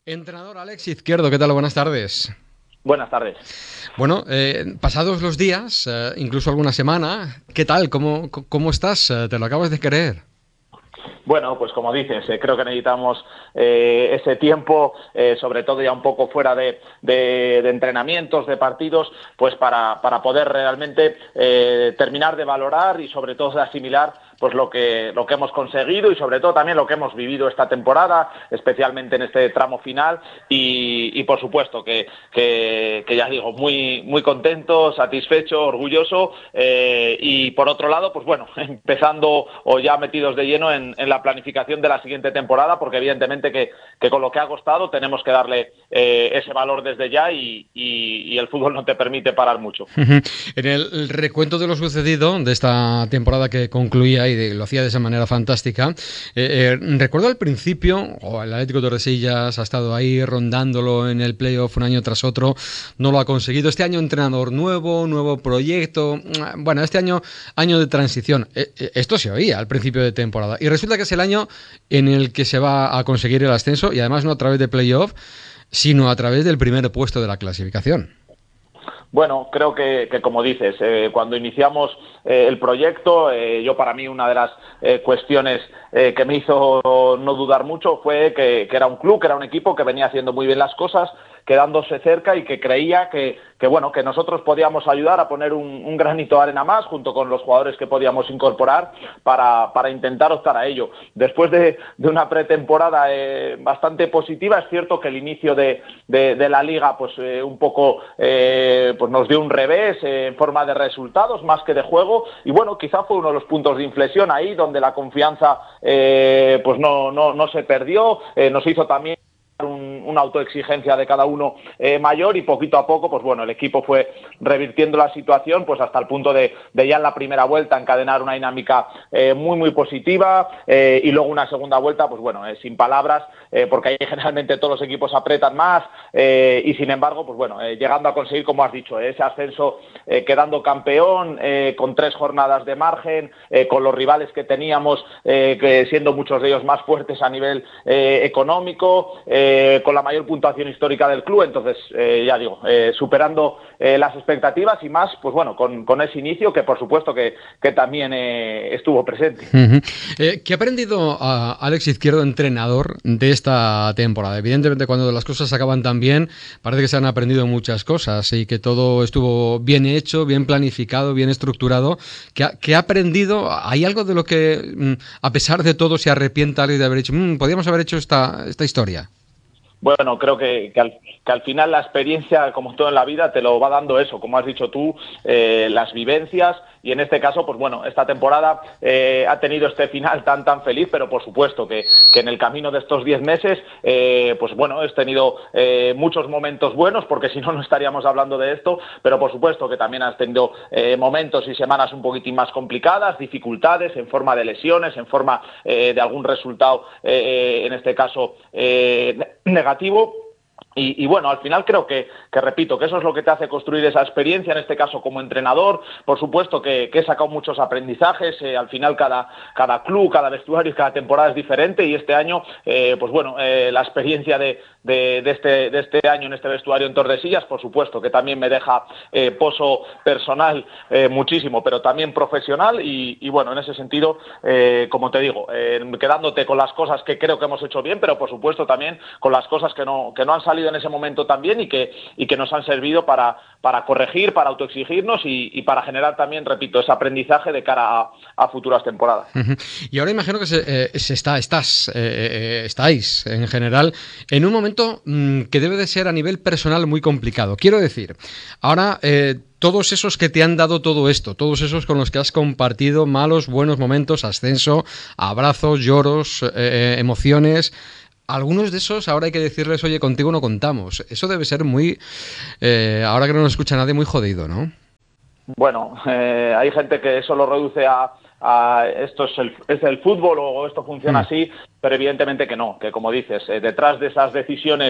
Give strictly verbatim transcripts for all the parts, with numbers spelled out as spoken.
Entrenador Alex Izquierdo, ¿qué tal? Buenas tardes. Buenas tardes. Bueno, eh, pasados los días, eh, incluso alguna semana, ¿qué tal? ¿Cómo, cómo estás? Eh, ¿Te lo acabas de creer? Bueno, pues como dices, eh, creo que necesitamos eh, ese tiempo, eh, sobre todo ya un poco fuera de, de, de entrenamientos, de partidos, pues para, para poder realmente eh, terminar de valorar y sobre todo de asimilar pues lo que lo que hemos conseguido y sobre todo también lo que hemos vivido esta temporada, especialmente en este tramo final y, y por supuesto que, que, que ya digo, muy muy contento, satisfecho, orgulloso eh, y por otro lado, pues bueno, empezando o ya metidos de lleno en, en la planificación de la siguiente temporada, porque evidentemente que, que con lo que ha costado tenemos que darle eh, ese valor desde ya y, y, y el fútbol no te permite parar mucho. En el recuento de lo sucedido de esta temporada que concluía y de, lo hacía de esa manera fantástica, eh, eh, recuerdo al principio, oh, el Atlético de Tordesillas ha estado ahí rondándolo en el playoff un año tras otro, no lo ha conseguido. Este año entrenador nuevo, nuevo proyecto, bueno, este año año de transición. Eh, eh, esto se oía al principio de temporada y resulta que es el año en el que se va a conseguir el ascenso y además no a través de playoff, sino a través del primer puesto de la clasificación. Bueno, creo que, que como dices, eh, cuando iniciamos eh, el proyecto, eh, yo para mí una de las eh, cuestiones eh, que me hizo no dudar mucho fue que, que era un club, que era un equipo que venía haciendo muy bien las cosas, quedándose cerca y que creía que, que bueno, que nosotros podíamos ayudar a poner un, un granito de arena más junto con los jugadores que podíamos incorporar para, para intentar optar a ello. Después de, de una pretemporada eh, bastante positiva, es cierto que el inicio de, de, de la liga pues eh, un poco eh, pues nos dio un revés eh, en forma de resultados más que de juego y bueno, quizá fue uno de los puntos de inflexión ahí donde la confianza eh, pues no, no, no se perdió, eh, nos hizo también Un, una autoexigencia de cada uno eh, mayor y poquito a poco pues bueno el equipo fue revirtiendo la situación pues hasta el punto de, de ya en la primera vuelta encadenar una dinámica eh, muy muy positiva eh, y luego una segunda vuelta pues bueno eh, sin palabras eh, porque ahí generalmente todos los equipos apretan más eh, y sin embargo pues bueno eh, llegando a conseguir como has dicho ese ascenso eh, quedando campeón eh, con tres jornadas de margen eh, con los rivales que teníamos eh, que siendo muchos de ellos más fuertes a nivel eh, económico eh, Eh, con la mayor puntuación histórica del club, entonces eh, ya digo, eh, superando eh, las expectativas y más, pues bueno, con, con ese inicio que por supuesto que, que también eh, estuvo presente. Uh-huh. Eh, ¿Qué ha aprendido a Alex Izquierdo, entrenador de esta temporada? Evidentemente cuando las cosas acaban tan bien, parece que se han aprendido muchas cosas y que todo estuvo bien hecho, bien planificado, bien estructurado. ¿Qué ha, qué ha aprendido? ¿Hay algo de lo que, a pesar de todo, se arrepienta de haber hecho? Mm, podríamos haber hecho esta, esta historia. Bueno, creo que, que, al, que al final la experiencia, como todo en la vida, te lo va dando eso, como has dicho tú, eh, las vivencias y en este caso, pues bueno, esta temporada eh, ha tenido este final tan tan feliz, pero por supuesto que, que en el camino de estos diez meses, eh, pues bueno, he tenido eh, muchos momentos buenos, porque si no, no estaríamos hablando de esto, pero por supuesto que también has tenido eh, momentos y semanas un poquitín más complicadas, dificultades en forma de lesiones, en forma eh, de algún resultado, eh, en este caso, eh, negativo. Y, y bueno, al final creo que, que, repito, que eso es lo que te hace construir esa experiencia, en este caso como entrenador. Por supuesto que, que he sacado muchos aprendizajes, eh, al final cada, cada club, cada vestuario, cada temporada es diferente y este año, eh, pues bueno, eh, la experiencia de, de, de, este, de este año en este vestuario en Tordesillas, por supuesto que también me deja eh, pozo personal eh, muchísimo, pero también profesional y, y bueno, en ese sentido, eh, como te digo, eh, quedándote con las cosas que creo que hemos hecho bien, pero por supuesto también con las cosas que no, que no han salido en ese momento también y que, y que nos han servido para, para corregir, para autoexigirnos y, y para generar también, repito, ese aprendizaje de cara a, a futuras temporadas. Uh-huh. Y ahora imagino que se, eh, se está, estás, eh, eh, estáis en general en un momento mmm, que debe de ser a nivel personal muy complicado. Quiero decir, ahora eh, todos esos que te han dado todo esto, todos esos con los que has compartido malos, buenos momentos, ascenso, abrazos, lloros, eh, emociones. Algunos de esos, ahora hay que decirles, oye, contigo no contamos. Eso debe ser muy, eh, ahora que no nos escucha nadie, muy jodido, ¿no? Bueno, eh, hay gente que eso lo reduce a, a esto es el, es el fútbol o esto funciona mm. así, pero evidentemente que no, que como dices, eh, detrás de esas decisiones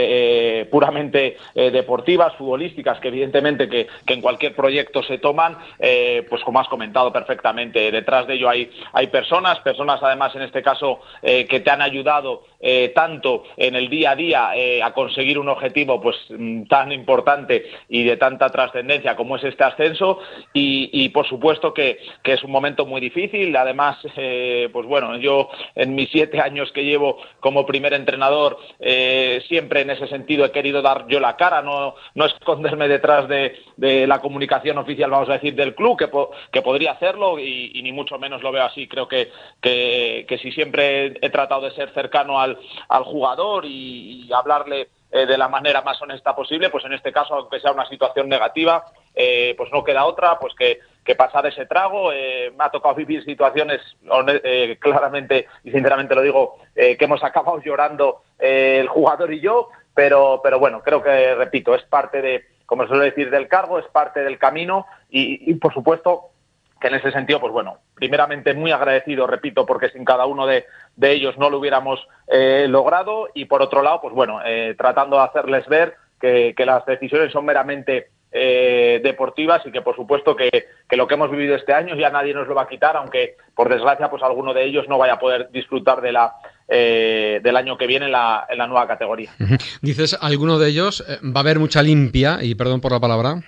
eh, eh, puramente eh, deportivas, futbolísticas, que evidentemente que, que en cualquier proyecto se toman, eh, pues como has comentado perfectamente, detrás de ello hay, hay personas, personas además en este caso eh, que te han ayudado eh, tanto en el día a día eh, a conseguir un objetivo pues tan importante y de tanta trascendencia como es este ascenso, y, y por supuesto que, que es un momento muy difícil. Además, eh, pues bueno, yo en mis siete años que llevo como primer entrenador, eh, siempre en ese sentido he querido dar yo la cara, no, no esconderme detrás de, de la comunicación oficial, vamos a decir, del club, que, po que podría hacerlo, y, y ni mucho menos lo veo así. Creo que, que, que si siempre he tratado de ser cercano al, al jugador y, y hablarle eh, de la manera más honesta posible, pues en este caso, aunque sea una situación negativa, eh, pues no queda otra pues que, que pasar ese trago. Eh, me ha tocado vivir situaciones, eh, claramente y sinceramente lo digo, eh, que hemos acabado llorando eh, el jugador y yo, pero, pero bueno, creo que, repito, es parte de, como se suele decir, del cargo, es parte del camino, y, y por supuesto que en ese sentido, pues bueno, primeramente muy agradecido, repito, porque sin cada uno de, de ellos no lo hubiéramos eh, logrado, y por otro lado, pues bueno, eh, tratando de hacerles ver que, que las decisiones son meramente eh, deportivas, y que por supuesto que, que lo que hemos vivido este año ya nadie nos lo va a quitar, aunque por desgracia pues alguno de ellos no vaya a poder disfrutar de la eh, del año que viene en la, en la nueva categoría. Dices, alguno de ellos, eh, va a haber mucha limpia, y perdón por la palabra.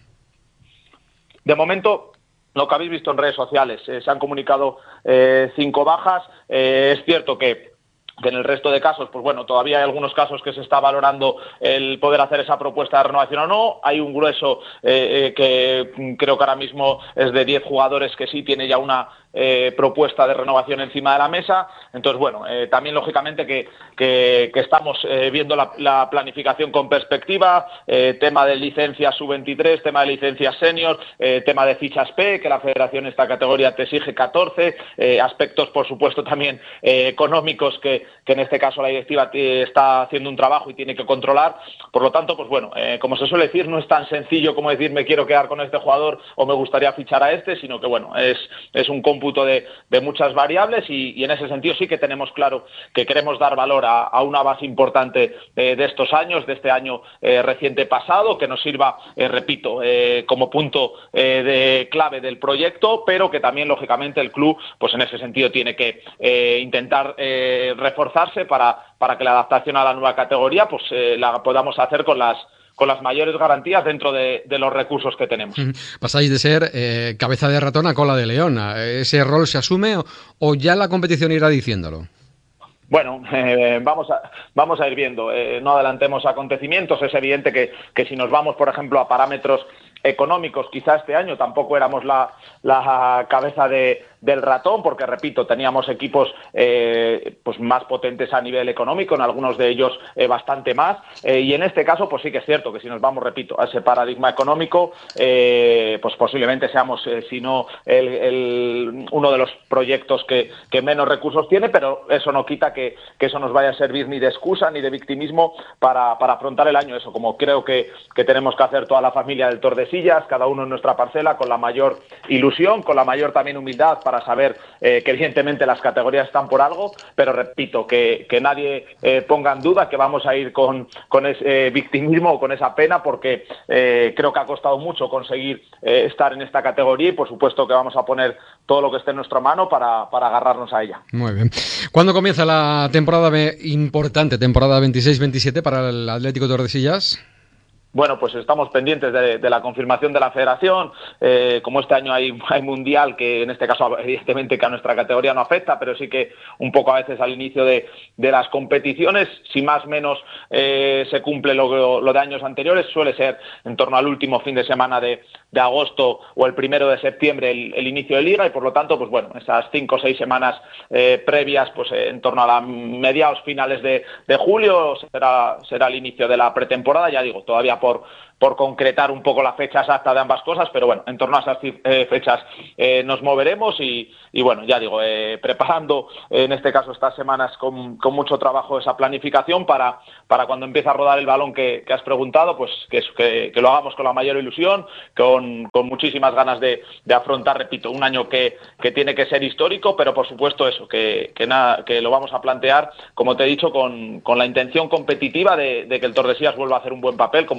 De momento, lo que habéis visto en redes sociales, eh, se han comunicado eh, cinco bajas. Eh, es cierto que, que en el resto de casos, pues bueno, todavía hay algunos casos que se está valorando el poder hacer esa propuesta de renovación o no. Hay un grueso eh, eh, que creo que ahora mismo es de diez jugadores que sí tiene ya una eh, propuesta de renovación encima de la mesa. Entonces, bueno, eh, también lógicamente que, que, que estamos eh, viendo la, la planificación con perspectiva, eh, tema de licencias sub veintitrés, tema de licencias senior, eh, tema de fichas P, que la federación esta categoría te exige catorce, eh, aspectos por supuesto también eh, económicos que, que en este caso la directiva está haciendo un trabajo y tiene que controlar. Por lo tanto, pues bueno, eh, como se suele decir, no es tan sencillo como decir me quiero quedar con este jugador o me gustaría fichar a este, sino que bueno, es, es un cómputo de, de muchas variables, y, y en ese sentido sí que tenemos claro que queremos dar valor a, a una base importante eh, de estos años, de este año eh, reciente pasado, que nos sirva, eh, repito, eh, como punto eh, de clave del proyecto, pero que también lógicamente el club pues en ese sentido tiene que eh, intentar eh, reforzarse para, para que la adaptación a la nueva categoría pues eh, la podamos hacer con las con las mayores garantías dentro de, de los recursos que tenemos. Pasáis de ser eh, cabeza de ratón a cola de león. ¿Ese rol se asume o, o ya la competición irá diciéndolo? Bueno, eh, vamos, a, vamos a ir viendo. Eh, no adelantemos acontecimientos. Es evidente que, que si nos vamos, por ejemplo, a parámetros económicos, quizá este año tampoco éramos la, la cabeza de, del ratón, porque, repito, teníamos equipos eh, pues más potentes a nivel económico, en algunos de ellos eh, bastante más, eh, y en este caso pues sí que es cierto que si nos vamos, repito, a ese paradigma económico, eh, pues posiblemente seamos, eh, si no el, el, uno de los proyectos que, que menos recursos tiene, pero eso no quita que, que eso nos vaya a servir ni de excusa ni de victimismo para, para afrontar el año, eso como creo que, que tenemos que hacer toda la familia del Tordesillas, cada uno en nuestra parcela, con la mayor ilusión, con la mayor también humildad, para saber eh, que evidentemente las categorías están por algo, pero repito, que, que nadie eh, ponga en duda que vamos a ir con, con ese eh, victimismo o con esa pena, porque eh, creo que ha costado mucho conseguir eh, estar en esta categoría, y por supuesto que vamos a poner todo lo que esté en nuestra mano para, para agarrarnos a ella. Muy bien. ¿Cuándo comienza la temporada importante, temporada veintiséis veintisiete para el Atlético Tordesillas? Bueno, pues estamos pendientes de, de la confirmación de la federación. Eh, como este año hay, hay mundial, que en este caso evidentemente que a nuestra categoría no afecta, pero sí que un poco a veces al inicio de, de las competiciones, si más o menos eh, se cumple lo, lo de años anteriores, suele ser en torno al último fin de semana de, de agosto o el primero de septiembre el, el inicio de liga, y por lo tanto, pues bueno, esas cinco o seis semanas eh, previas, pues eh, en torno a la mediados finales de, de julio será, será el inicio de la pretemporada. Ya digo, todavía por, por concretar un poco la fecha exacta de ambas cosas, pero bueno, en torno a esas eh, fechas eh, nos moveremos, y, y bueno, ya digo, eh, preparando eh, en este caso estas semanas con, con mucho trabajo esa planificación para, para cuando empiece a rodar el balón que, que has preguntado, pues que, que, que lo hagamos con la mayor ilusión, con, con muchísimas ganas de, de afrontar, repito, un año que, que tiene que ser histórico, pero por supuesto eso, que, que, nada, que lo vamos a plantear, como te he dicho, con, con la intención competitiva de, de que el Tordesillas vuelva a hacer un buen papel, como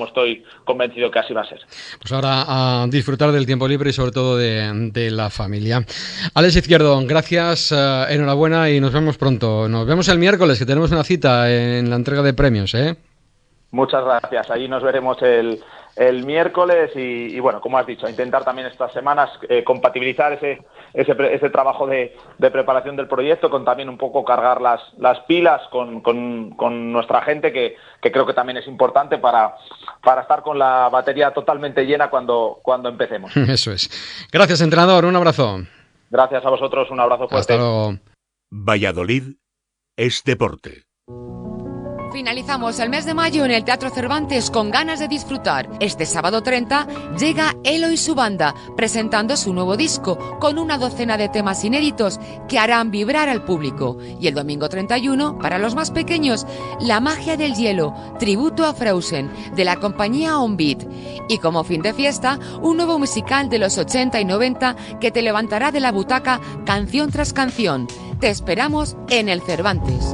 estoy convencido que así va a ser. Pues ahora a disfrutar del tiempo libre y sobre todo de, de la familia. Alex Izquierdo, gracias, uh, enhorabuena y nos vemos pronto. Nos vemos el miércoles, que tenemos una cita en la entrega de premios, ¿eh? Muchas gracias. Allí nos veremos el, el miércoles y, y, bueno, como has dicho, a intentar también estas semanas eh, compatibilizar ese, ese, ese trabajo de, de preparación del proyecto con también un poco cargar las, las pilas con, con, con nuestra gente, que, que creo que también es importante para, para estar con la batería totalmente llena cuando, cuando empecemos. Eso es. Gracias, entrenador. Un abrazo. Gracias a vosotros. Un abrazo fuerte. Hasta luego. Valladolid es deporte. Finalizamos el mes de mayo en el Teatro Cervantes con ganas de disfrutar. Este sábado treinta llega Elo y su banda, presentando su nuevo disco con una docena de temas inéditos que harán vibrar al público. Y el domingo treinta y uno, para los más pequeños, La magia del hielo, tributo a Frozen, de la compañía On Beat. Y como fin de fiesta, un nuevo musical de los ochenta y noventa que te levantará de la butaca canción tras canción. Te esperamos en el Cervantes.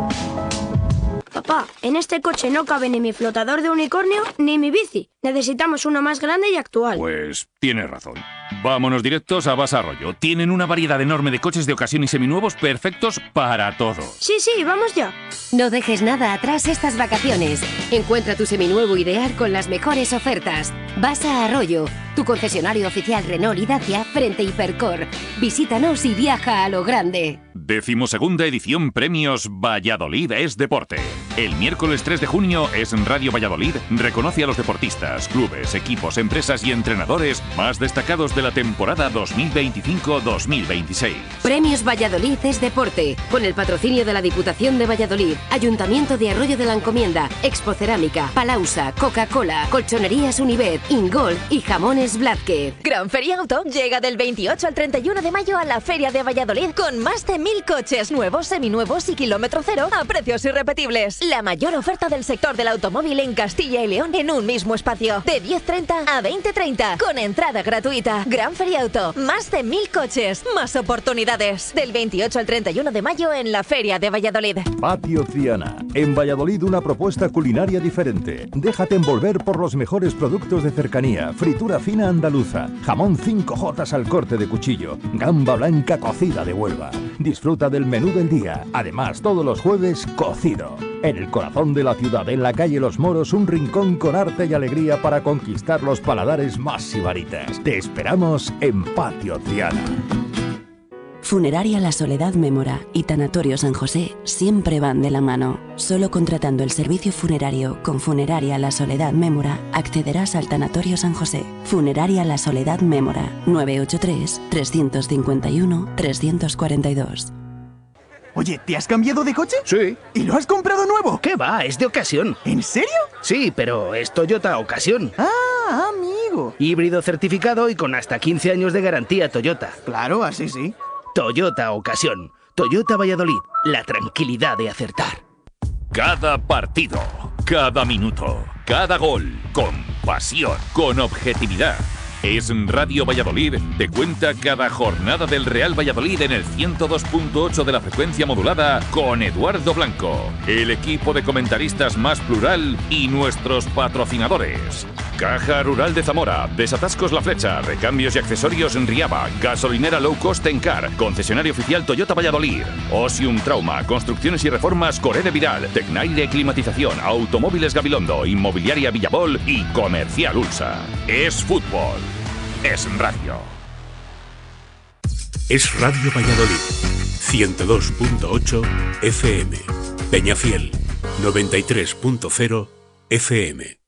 Papá, en este coche no cabe ni mi flotador de unicornio ni mi bici. Necesitamos uno más grande y actual. Pues tienes razón. Vámonos directos a Basa Arroyo. Tienen una variedad enorme de coches de ocasión y seminuevos perfectos para todo. Sí, sí, vamos ya. No dejes nada atrás estas vacaciones. Encuentra tu seminuevo ideal con las mejores ofertas. Basa Arroyo, tu concesionario oficial Renault y Dacia frente a Hipercor. Visítanos y viaja a lo grande. Decimosegunda edición Premios Valladolid es Deporte. El miércoles tres de junio es Radio Valladolid. Reconoce a los deportistas, clubes, equipos, empresas y entrenadores más destacados de la temporada dos mil veinticinco dos mil veintiséis. Premios Valladolid es Deporte, con el patrocinio de la Diputación de Valladolid, Ayuntamiento de Arroyo de la Encomienda, Expo Cerámica, Palausa, Coca-Cola, Colchonerías Univet, Ingol y Jamones Blázquez. Gran Feria Auto llega del veintiocho al treinta y uno de mayo a la Feria de Valladolid con más de mil coches nuevos, seminuevos y kilómetro cero a precios irrepetibles. La mayor oferta del sector del automóvil en Castilla y León en un mismo espacio. De diez treinta a veinte treinta con entrada gratuita. Gran Feria Auto. Más de mil coches. Más oportunidades. Del veintiocho al treinta y uno de mayo en la Feria de Valladolid. Patio Triana. En Valladolid una propuesta culinaria diferente. Déjate envolver por los mejores productos de cercanía. Fritura fina andaluza. Jamón cinco jotas al corte de cuchillo. Gamba blanca cocida de Huelva. Disfruta del menú del día. Además, todos los jueves, cocido. En el corazón de la ciudad, en la calle Los Moros, un rincón con arte y alegría para conquistar los paladares más sibaritas. Te esperamos en Patio Triana. Funeraria La Soledad Mémora y Tanatorio San José siempre van de la mano. Solo contratando el servicio funerario con Funeraria La Soledad Mémora accederás al Tanatorio San José. Funeraria La Soledad Mémora, nueve ocho tres, tres cinco uno, tres cuatro dos. Oye, ¿te has cambiado de coche? Sí. ¿Y lo has comprado nuevo? ¿Qué va? Es de ocasión. ¿En serio? Sí, pero es Toyota Ocasión. Ah, amigo. Híbrido certificado y con hasta quince años de garantía Toyota. Claro, así sí. Toyota Ocasión. Toyota Valladolid. La tranquilidad de acertar. Cada partido, cada minuto, cada gol, con pasión, con objetividad. Es Radio Valladolid, te cuenta cada jornada del Real Valladolid en el ciento dos punto ocho de la frecuencia modulada con Eduardo Blanco, el equipo de comentaristas más plural y nuestros patrocinadores. Caja Rural de Zamora, Desatascos La Flecha, Recambios y Accesorios en Riaba, Gasolinera Low Cost Encar, Concesionario Oficial Toyota Valladolid, Osium Trauma, Construcciones y Reformas Coré de Viral, Tecnaire Climatización, Automóviles Gabilondo, Inmobiliaria Villabol y Comercial Ulsa. Es fútbol. Es radio. Es Radio Valladolid, ciento dos punto ocho F M. Peñafiel, noventa y tres punto cero F M.